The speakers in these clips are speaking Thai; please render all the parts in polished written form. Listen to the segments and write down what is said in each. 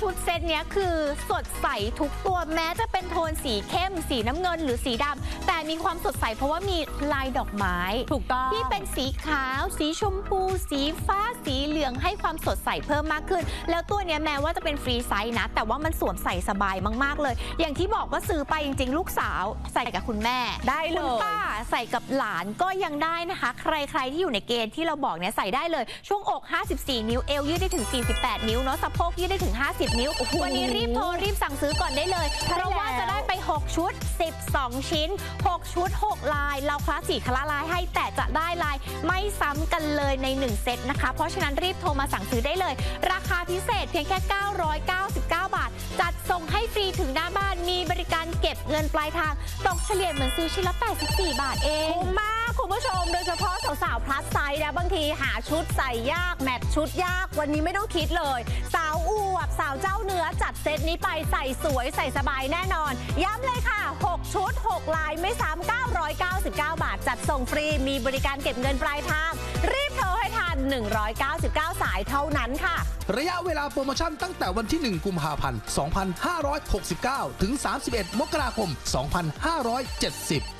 ชุดเซตเนี้ยคือสดใสทุกตัวแม้จะเป็นโทนสีเข้มสีน้ำเงินหรือสีดำแต่มีความสดใสเพราะว่ามีลายดอกไม้ถูกต้องที่เป็นสีขาวสีชมพูสีฟ้าสีเหลืองให้ความสดใสเพิ่มมากขึ้นแล้วตัวเนี้ยแม้ว่าจะเป็นฟรีไซส์นะแต่ว่ามันสวมใส่สบายมากๆเลยอย่างที่บอกว่าซื้อไปจริงๆลูกสาวใส่กับคุณแม่ได้เลยคุณป้าใส่กับหลานก็ยังได้นะคะใครๆที่อยู่ในเกณฑ์ที่เราบอกเนี่ยใส่ได้เลยช่วงอก54นิ้วเอวยืดได้ถึง48นิ้วเนาะสะโพกยืดได้ถึง50นิ้ววันนี้รีบโทรรีบสั่งซื้อก่อนได้เลยเพราะว่าจะได้ไป6ชุด12ชิ้น6ชุด6ลายเราคลาสสีคละลายให้แต่จะได้ลายไม่ซ้ำกันเลยใน1เซตนะคะเพราะฉะนั้นรีบโทรมาสั่งซื้อได้เลยราคาพิเศษเพียงแค่999 บาทจัดส่งให้ฟรีถึงหน้าบ้านมีบริการเก็บเงินปลายทางตกเฉลี่ยเหมือนซื้อชิ้นละ84 บาทเองคุ้มมากคุณผู้ชมโดยเฉพาะสาวๆพลัสไซส์นะบางทีหาชุดใส่ยากแมทชุดยากวันนี้ไม่ต้องคิดเลยสาวอวบสาวเจ้าเนื้อจัดเซตนี้ไปใส่สวยใส่สบายแน่นอนย้ำเลยค่ะ6ชุด6ลายไม่ซ้ำ999 บาทจัดส่งฟรีมีบริการเก็บเงินปลายทางรีบโทรให้ทัน199 สายเท่านั้นค่ะระยะเวลาโปรโมชั่นตั้งแต่วันที่1กุมภาพันธ์2569ถึง31มกราคม2570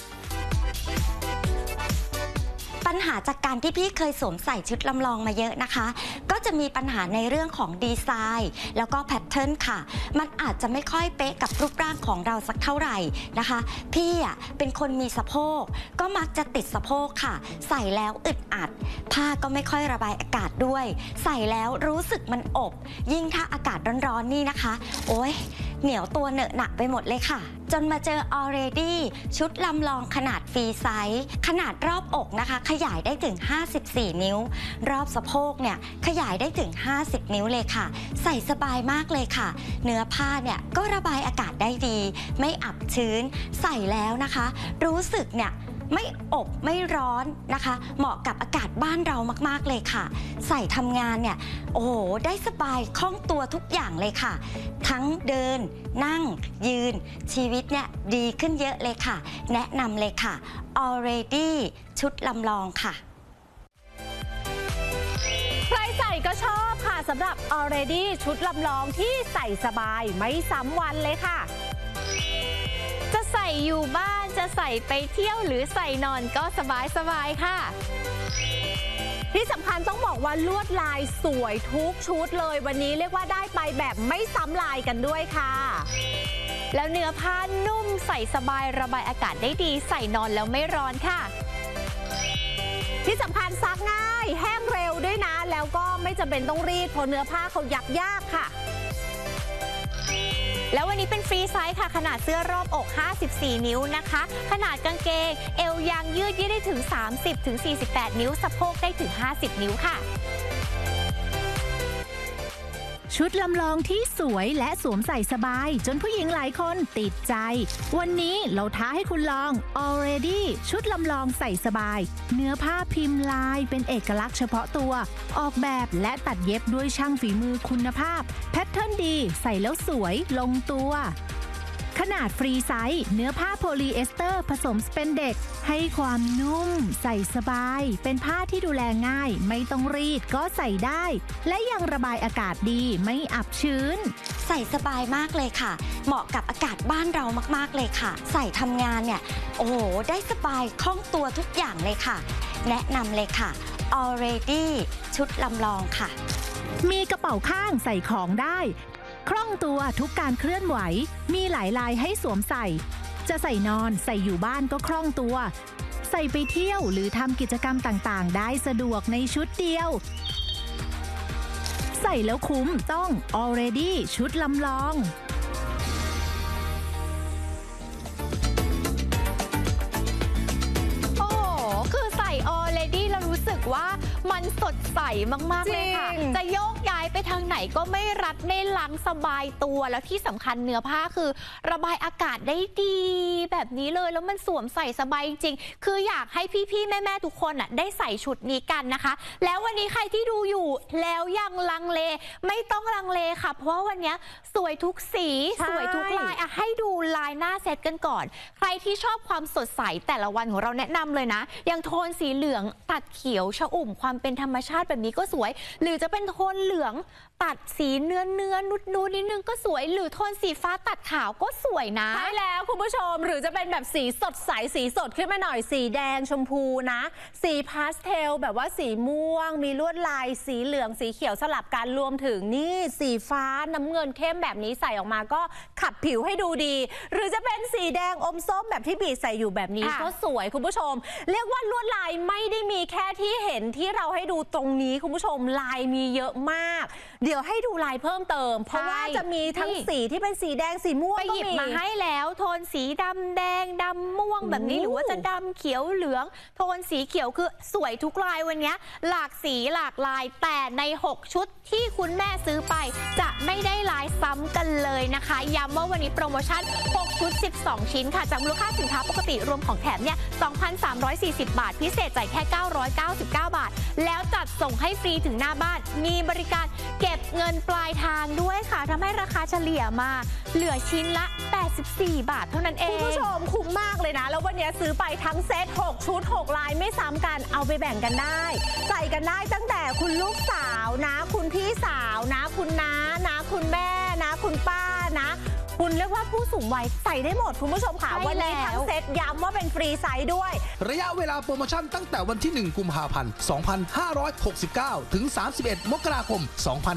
ปัญหาจากการที่พี่เคยสวมใส่ชุดลำลองมาเยอะนะคะก็จะมีปัญหาในเรื่องของดีไซน์แล้วก็แพทเทิร์นค่ะมันอาจจะไม่ค่อยเป๊ะกับรูปร่างของเราสักเท่าไหร่นะคะพี่เป็นคนมีสะโพกก็มักจะติดสะโพกค่ะใส่แล้วอึดอัดผ้าก็ไม่ค่อยระบายอากาศด้วยใส่แล้วรู้สึกมันอบยิ่งถ้าอากาศร้อนๆนี่นะคะโอ๊ยเหนียวตัวเหนอะหนักไปหมดเลยค่ะจนมาเจอ Already ชุดลำลองขนาดฟรีไซส์ขนาดรอบอกนะคะขยายได้ถึง54นิ้วรอบสะโพกเนี่ยขยายได้ถึง50นิ้วเลยค่ะใส่สบายมากเลยค่ะเนื้อผ้าเนี่ยก็ระบายอากาศได้ดีไม่อับชื้นใส่แล้วนะคะรู้สึกเนี่ยไม่อบไม่ร้อนนะคะเหมาะกับอากาศบ้านเรามากๆเลยค่ะใส่ทำงานเนี่ยโอ้โหได้สบายคล่องตัวทุกอย่างเลยค่ะทั้งเดินนั่งยืนชีวิตเนี่ยดีขึ้นเยอะเลยค่ะแนะนำเลยค่ะ Already ชุดลำลองค่ะใครใส่ก็ชอบค่ะสำหรับ Already ชุดลำลองที่ใส่สบายไม่ซ้ำวันเลยค่ะจะใส่อยู่บ้านจะใส่ไปเที่ยวหรือใส่นอนก็สบายค่ะที่สำคัญต้องบอกว่าลวดลายสวยทุกชุดเลยวันนี้เรียกว่าได้ไปแบบไม่ซ้ำลายกันด้วยค่ะแล้วเนื้อผ้านุ่มใส่สบายระบายอากาศได้ดีใส่นอนแล้วไม่ร้อนค่ะที่สำคัญซักง่ายแห้งเร็วด้วยนะแล้วก็ไม่จำเป็นต้องรีดเพราะเนื้อผ้าเขายักยากค่ะแล้ววันนี้เป็นฟรีไซส์ค่ะขนาดเสื้อรอบอก54นิ้วนะคะขนาดกางเกงเอวยางยืดได้ถึง30-48นิ้วสะโพกได้ถึง50นิ้วค่ะชุดลำลองที่สวยและสวมใส่สบายจนผู้หญิงหลายคนติดใจวันนี้เราท้าให้คุณลอง Already ชุดลำลองใส่สบายเนื้อผ้าพิมพ์ลายเป็นเอกลักษณ์เฉพาะตัวออกแบบและตัดเย็บด้วยช่างฝีมือคุณภาพแพทเทิร์นดีใส่แล้วสวยลงตัวขนาดฟรีไซส์เนื้อผ้าโพลีเอสเตอร์ผสมสเปนเด็กให้ความนุ่มใส่สบายเป็นผ้าที่ดูแลง่ายไม่ต้องรีดก็ใส่ได้และยังระบายอากาศดีไม่อับชื้นใส่สบายมากเลยค่ะเหมาะกับอากาศบ้านเรามากๆเลยค่ะใส่ทำงานเนี่ยโอ้โหได้สบายคล่องตัวทุกอย่างเลยค่ะแนะนำเลยค่ะ Already ชุดลำลองค่ะมีกระเป๋าข้างใส่ของได้คล่องตัวทุกการเคลื่อนไหวมีหลายลายให้สวมใส่จะใส่นอนใส่อยู่บ้านก็คล่องตัวใส่ไปเที่ยวหรือทำกิจกรรมต่างๆได้สะดวกในชุดเดียวใส่แล้วคุ้มต้อง Already ชุดลำลองโอ้คือใส่ Already แล้วรู้สึกว่ามันสดใสมากๆเลยค่ะจะโยกย้ายไปทางไหนก็ไม่รัดไม่ลังสบายตัวแล้วที่สำคัญเนื้อผ้าคือระบายอากาศได้ดีแบบนี้เลยแล้วมันสวมใส่สบายจริงๆคืออยากให้พี่ๆแม่ๆทุกคนได้ใส่ชุดนี้กันนะคะแล้ววันนี้ใครที่ดูอยู่แล้วยังลังเลไม่ต้องลังเลค่ะเพราะว่าวันนี้สวยทุกสีสวยทุกลายให้ดูลายหน้าเซตกันก่อนใครที่ชอบความสดใสแต่ละวันของเราแนะนำเลยนะอย่างโทนสีเหลืองตัดเขียวชอุ่มความเป็นธรรมชาติแบบนี้ก็สวยหรือจะเป็นโทนเหลืองตัดสีเนื้อนูดนิดนึงก็สวยหรือโทนสีฟ้าตัดขาวก็สวยนะใช่แล้วคุณผู้ชมหรือจะเป็นแบบสีสดใสสีสดขึ้นมาหน่อยสีแดงชมพูนะสีพาสเทลแบบว่าสีม่วงมีลวดลายสีเหลืองสีเขียวสลับกันรวมถึงนี่สีฟ้าน้ำเงินเข้มแบบนี้ใส่ออกมาก็ขับผิวให้ดูดีหรือจะเป็นสีแดงอมส้มแบบที่บีใส่อยู่แบบนี้ก็สวยคุณผู้ชมเรียกว่าลวดลายไม่ได้มีแค่ที่เห็นที่เราให้ดูตรงนี้คุณผู้ชมลายมีเยอะมากเดี๋ยวให้ดูลายเพิ่มเติมเพราะว่าจะมีทั้งสีที่เป็นสีแดงสีม่วงไปหยิบมาให้แล้วโทนสีดำแดงดำม่วงแบบนี้หรือว่าจะดำเขียวเหลืองโทนสีเขียวคือสวยทุกลายวันนี้หลากสีหลากลายแต่ใน6ชุดที่คุณแม่ซื้อไปจะไม่ได้ลายซ้ำกันเลยนะคะย้ำว่าวันนี้โปรโมชั่น6ชุด12ชิ้นค่ะจากมูลค่าสินค้าปกติรวมของแถมเนี่ย 2,340 บาทพิเศษจ่ายแค่999 บาทแล้วจัดส่งให้ฟรีถึงหน้าบ้านมีบริการเก็บเงินปลายทางด้วยค่ะทำให้ราคาเฉลี่ยมาเหลือชิ้นละ84 บาทเท่านั้นเองคุณผู้ชมคุ้มมากเลยนะแล้ววันนี้ซื้อไปทั้งเซต6ชุด6ลายไม่ซ้ำกันเอาไปแบ่งกันได้ใส่กันได้ตั้งแต่คุณลูกสาวนะคุณพี่สาวนะคุณน้านะคุณแม่นะคุณป้านะคุณเรียกว่าผู้สูงวัยใส่ได้หมดคุณผู้ชมค่ะวันนี้ทั้งเซตย้ำว่าเป็นฟรีไซส์ด้วยระยะเวลาโปรโมชั่นตั้งแต่วันที่1กุมภาพันธ์2569ถึง31มกราคม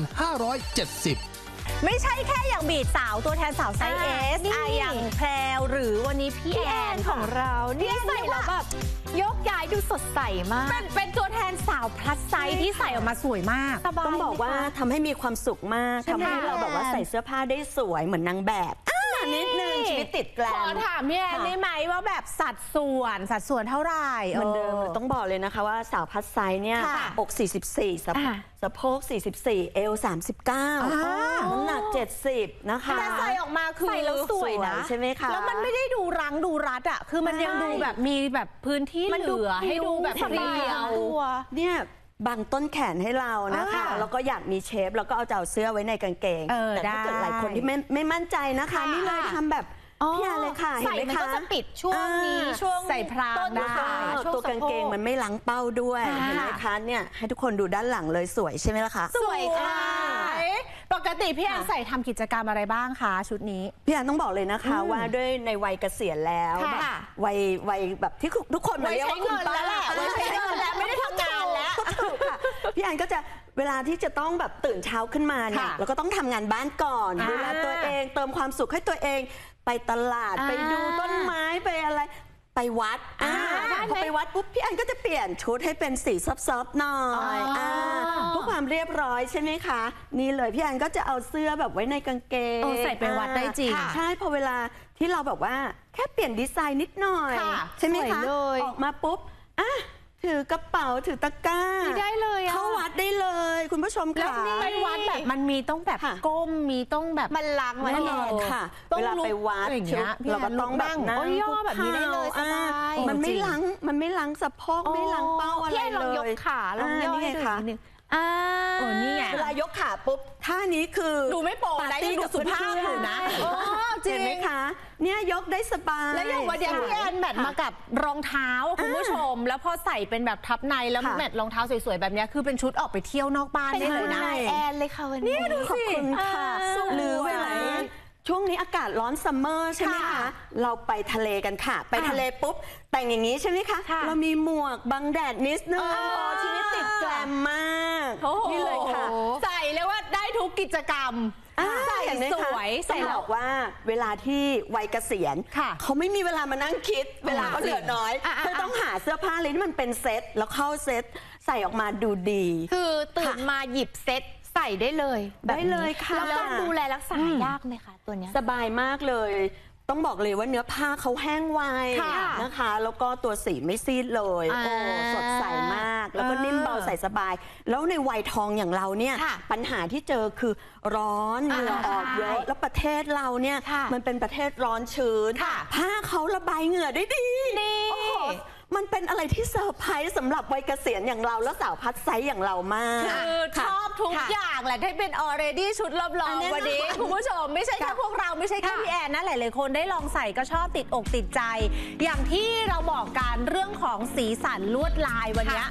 2570 ไม่ใช่แค่อย่างบีดสาวตัวแทนสาวไซส์ S อย่างแพรวหรือวันนี้พี่แอนของเราเนี่ยใส่แล้วแบบยกย้ายดูสดใสมากเป็นตัวแทนสาวพลัสไซส์ที่ใส่ออกมาสวยมากต้องบอกว่าทำให้มีความสุขมากทำให้เราแบบว่าใส่เสื้อผ้าได้สวยเหมือนนางแบบนิดนึงชีวิตติดแกลมขอถามพี่แอนได้ไหมว่าแบบสัดส่วนเท่าไหร่เหมือนเดิมต้องบอกเลยนะคะว่าสาวพัดไซส์เนี่ยอก44สะโพก44เอว39น้ำหนัก70นะคะแต่ใส่ออกมาคือใส่แล้วสวยนะใช่ไหมคะแล้วมันไม่ได้ดูรั้งดูรัดอ่ะคือมันยังดูแบบมีแบบพื้นที่เหลือให้ดูแบบเรียวเนี่ยบังต้นแขนให้เรานะคะแล้วก็อยากมีเชฟแล้วก็เอาเจ้าเสื้อไว้ในกางเกงแต่ถ้าเกิดหลายคนที่ไม่มั่นใจนะคะนี่เลยทำแบบพี่อาเลยค่ะเห็นไหมคะจะปิดช่วงนี้ช่วงใส่พรางได้ตัวกางเกงมันไม่ล้างเป้าด้วยเห็นไหมคะเนี่ยให้ทุกคนดูด้านหลังเลยสวยใช่ไหมล่ะคะสวยค่ะปกติพี่แอนใส่ทำกิจกรรมอะไรบ้างคะชุดนี้พี่แอนต้องบอกเลยนะคะว่าด้วยในวัยเกษียณแล้ววัยแบบที่ทุกคนมาเรียกว่าคุณป้าวัยใช้เงินแล้วไม่ได้ทำงานแล้วถูกค่ะพี่แอนก็จะเวลาที่จะต้องแบบตื่นเช้าขึ้นมาเนี่ยแล้วก็ต้องทำงานบ้านก่อนดูแลตัวเองเติมความสุขให้ตัวเองไปตลาดไปดูต้นไม้ไปอะไรไปวัดพอไปวัดปุ๊บพี่แอนก็จะเปลี่ยนชุดให้เป็นสีซอฟๆหน่อยเพื่อความเรียบร้อยใช่ไหมคะนี่เลยพี่แอนก็จะเอาเสื้อแบบไว้ในกางเกงใส่ไปวัดได้จริงใช่พอเวลาที่เราแบบว่าแค่เปลี่ยนดีไซน์นิดหน่อยใช่ไหมคะออกมาปุ๊บถือกระเป๋าถือตะกร้าได้เลยเข้าวัดได้เลยคุณผู้ชมค่ะไปวัดแบบมันมีต้องแบบก้มมีต้องแบบมันล้างไว้ค่ะเวลาไปวัดเราก็ต้องแบบนั่งย่อแบบนี้ได้เลยสบายมันไม่ล้างสะโพกไม่ล้างเป้าอะไรเลยลองยกขาลองย่อให้ดูนิดนึงนี่ไงเวลายกขาปุ๊บท่านี้คือดูไม่โป๊ะนะยังดูสุภาพอยู่นะจริงไหมคะเนี่ยยกได้สบายแล้วอย่างวันนี้พี่แอนแมทมากับรองเท้าคุณผู้ชมแล้วพอใส่เป็นแบบทับในแล้วแมทรองเท้าสวยๆแบบนี้คือเป็นชุดออกไปเที่ยวนอกบ้านได้เลยนะแอนเลยค่ะวันนี้ดูสิหรือเวลาช่วงนี้อากาศร้อนซัมเมอร์ใช่ไหมคะเราไปทะเลกันค่ะไปทะเลปุ๊บแต่งอย่างนี้ใช่ไหมคะเรามีหมวกบังแดดนิดนึงชีวิตติดแกรมมากนี่เลยค่ะใส่เลยว่าได้ทุกกิจกรรมใส่สวยใส่บอกว่าเวลาที่วัยเกษียณเขาไม่มีเวลามานั่งคิดเวลาเขาเหลือน้อยเขาต้องหาเสื้อผ้าอะไรที่มันเป็นเซ็ตแล้วเข้าเซ็ตใส่ออกมาดูดีคือตื่นมาหยิบเซ็ตใส่ได้เลยได้เลยค่ะแล้วต้องดูแลรักษายากไหมคะตัวนี้สบายมากเลยต้องบอกเลยว่าเนื้อผ้าเขาแห้งไวนะคะแล้วก็ตัวสีไม่ซีดเลยสดใสมากแล้วก็นิ่มเบาใส่สบายแล้วในวัยทองอย่างเราเนี่ยปัญหาที่เจอคือร้อนเหงื่อออกเยอะแล้วประเทศเราเนี่ยมันเป็นประเทศร้อนชื้นผ้าเขาระบายเหงื่อได้ดีมันเป็นอะไรที่เซอร์ไพรส์สำหรับวัยเกษียณอย่างเราและสาวพัดไซส์อย่างเรามากชอบทุกอย่างแหละที่เป็น already ชุดรับรองวันนี้คุณผู้ชมไม่ใช่แค่พวกเราไม่ใช่แค่พี่แอนนะหลายๆคนได้ลองใส่ก็ชอบติดอกติดใจอย่างที่เราบอกกันเรื่องของสีสันลวดลายวันนี้ส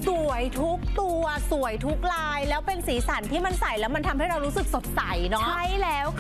สวยทุกตัวสวยทุกลายแล้วเป็นสีสันที่มันใส่แล้วมันทำให้เรารู้สึกสดใสเนาะใช่แล้ว